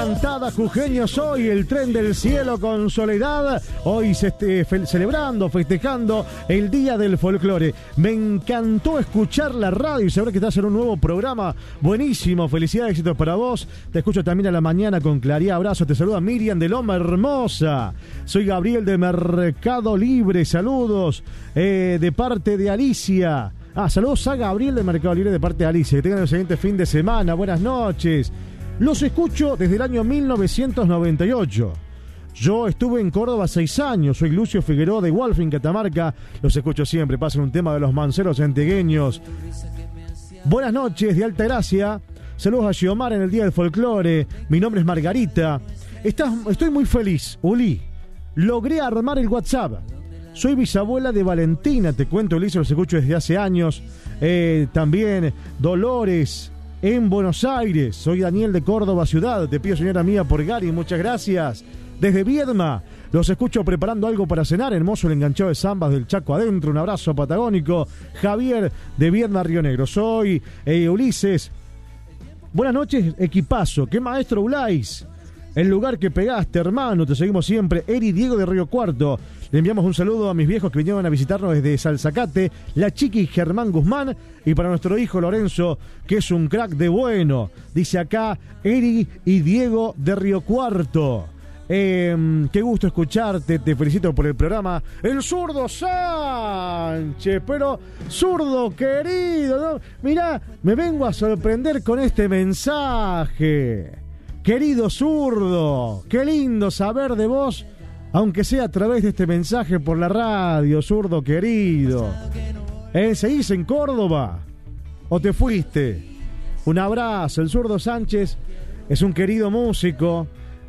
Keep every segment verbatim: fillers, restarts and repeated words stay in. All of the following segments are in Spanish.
Cantada Jujeño soy, el tren del cielo con Soledad, hoy se este, fe, celebrando, festejando el Día del Folclore. Me encantó escuchar la radio y saber que estás en un nuevo programa, buenísimo, felicidades, éxitos para vos. Te escucho también a la mañana con claridad, abrazo, te saluda Miriam de Loma Hermosa. Soy Gabriel de Mercado Libre, saludos eh, de parte de Alicia. Ah, saludos a Gabriel de Mercado Libre de parte de Alicia, que tengan el siguiente fin de semana, buenas noches. Los escucho desde el año mil novecientos noventa y ocho. Yo estuve en Córdoba seis años. Soy Lucio Figueroa de Walfin, Catamarca. Los escucho siempre. Pasen un tema de los manceros antegueños. Buenas noches de Altagracia. Saludos a Giomar en el Día del Folclore. Mi nombre es Margarita. Estás, estoy muy feliz, Uli. Logré armar el WhatsApp. Soy bisabuela de Valentina. Te cuento, Ulises, los escucho desde hace años. Eh, también Dolores en Buenos Aires. Soy Daniel de Córdoba Ciudad. Te pido, señora mía, por Gary, muchas gracias. Desde Viedma, los escucho preparando algo para cenar. Hermoso el enganchado de zambas del Chaco adentro. Un abrazo patagónico. Javier de Viedma, Río Negro. Soy eh, Ulises. Buenas noches, equipazo. ¿Qué maestro Ulais? El lugar que pegaste, hermano. Te seguimos siempre. Eri Diego de Río Cuarto. Le enviamos un saludo a mis viejos que vinieron a visitarnos desde Salzacate, la Chiqui Germán Guzmán, y para nuestro hijo Lorenzo, que es un crack de bueno. Dice acá Eri y Diego de Río Cuarto. Eh, qué gusto escucharte, te felicito por el programa. El zurdo Sánchez, pero zurdo querido, ¿no? Mirá, me vengo a sorprender con este mensaje. Querido zurdo, qué lindo saber de vos, aunque sea a través de este mensaje por la radio, zurdo querido. ¿Eh? ¿Seguís en Córdoba? ¿O te fuiste? Un abrazo. El zurdo Sánchez es un querido músico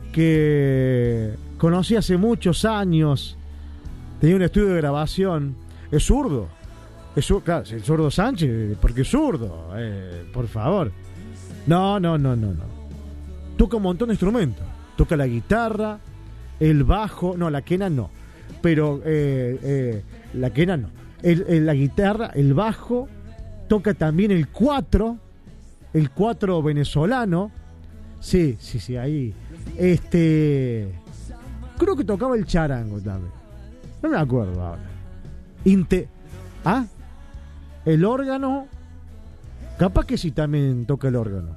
que conocí hace muchos años. Tenía un estudio de grabación. Es zurdo. Es zurdo, claro, el zurdo Sánchez, porque es zurdo. Eh, por favor. No, no, no, no, no. Toca un montón de instrumentos. Toca la guitarra, el bajo, no, la quena no, pero eh, eh, la quena no, el, el, la guitarra, el bajo, toca también el cuatro, el cuatro venezolano, sí, sí, sí, ahí, este, creo que tocaba el charango también, no me acuerdo ahora, Inte, ah, el órgano, capaz que sí también toca el órgano,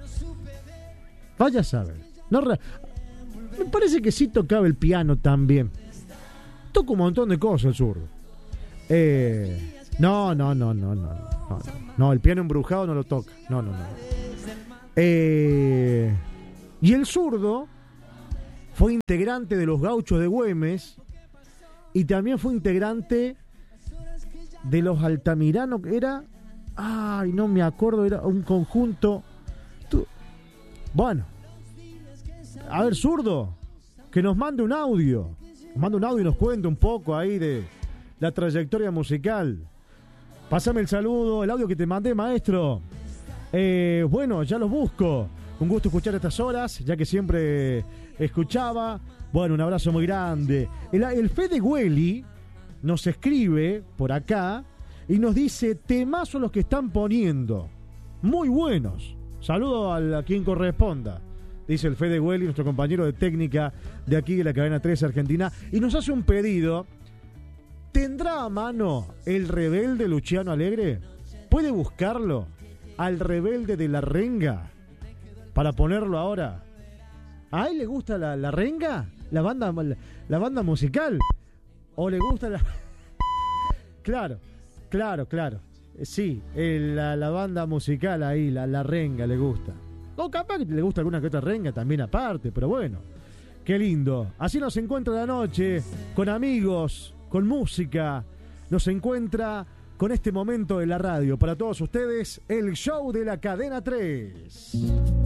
vaya a saber, no re... Me parece que sí tocaba el piano también. Toca un montón de cosas el zurdo. Eh, no, no, no, no, no, no. No, el piano embrujado no lo toca. No, no, no. Eh, y el zurdo fue integrante de los Gauchos de Güemes y también fue integrante de los Altamirano, que era... Ay, no me acuerdo, era un conjunto... Tú, bueno... A ver, zurdo, que nos mande un audio. Nos mande un audio y nos cuente un poco ahí de la trayectoria musical. Pásame el saludo, el audio que te mandé, maestro. Eh, bueno, ya los busco. Un gusto escuchar estas horas, ya que siempre escuchaba. Bueno, un abrazo muy grande. El, el Fede Güeli nos escribe por acá y nos dice: temazos los que están poniendo. Muy buenos. Saludo a, a quien corresponda. Dice el Fede Güeli, nuestro compañero de técnica de aquí de la cadena tres Argentina, y nos hace un pedido. ¿Tendrá a mano el rebelde Luciano Alegre? ¿Puede buscarlo? Al rebelde de la renga, para ponerlo ahora. ¿A él le gusta la, la renga? ¿La banda, la, la banda musical? ¿O le gusta la...? Claro, claro, claro. Sí, el, la, la banda musical ahí, la, la renga le gusta. O capaz que le gusta alguna que otra renga también aparte, pero bueno, qué lindo. Así nos encuentra la noche, con amigos, con música. Nos encuentra con este momento de la radio. Para todos ustedes, el show de la cadena tres.